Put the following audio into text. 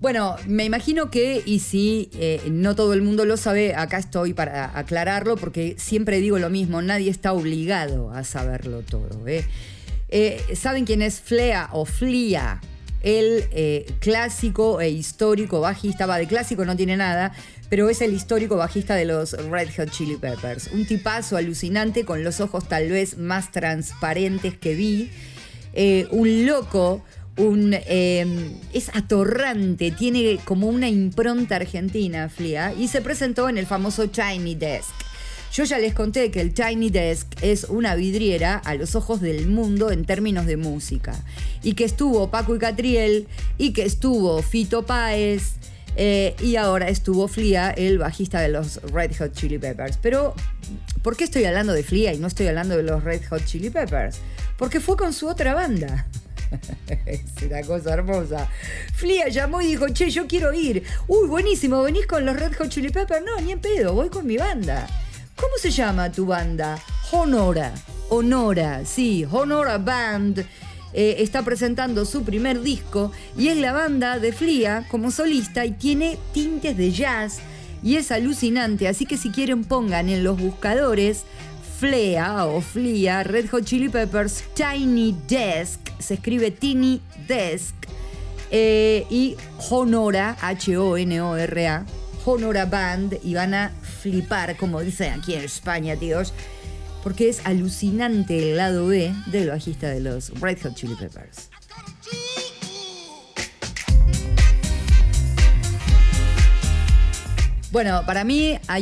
Bueno, me imagino que, y si no todo el mundo lo sabe, acá estoy para aclararlo, porque siempre digo lo mismo, nadie está obligado a saberlo todo. ¿Saben quién es Flea o Flia? El clásico e histórico bajista, de clásico no tiene nada, pero es el histórico bajista de los Red Hot Chili Peppers. Un tipazo alucinante con los ojos tal vez más transparentes que vi. Un loco, es atorrante, tiene como una impronta argentina, Flia, y se presentó en el famoso Tiny Desk. Yo ya les conté que el Tiny Desk es una vidriera a los ojos del mundo en términos de música. Y que estuvo Paco y Catriel, y que estuvo Fito Páez, y ahora estuvo Flia, el bajista de los Red Hot Chili Peppers. Pero, ¿por qué estoy hablando de Flia y no estoy hablando de los Red Hot Chili Peppers? Porque fue con su otra banda. Es una cosa hermosa. Flia llamó y dijo, che, yo quiero ir. Uy, buenísimo, ¿venís con los Red Hot Chili Peppers? No, ni en pedo, voy con mi banda. ¿Cómo se llama tu banda? Honora, sí, Honora Band. Está presentando su primer disco y es la banda de Flia como solista y tiene tintes de jazz y es alucinante. Así que si quieren pongan en los buscadores Flea o Flia, Red Hot Chili Peppers, Tiny Desk, se escribe Tiny Desk, y Honora, Honora, Honora Band, y van a flipar, como dicen aquí en España, tíos, porque es alucinante el lado B del bajista de los Red Hot Chili Peppers. Bueno, para mí hay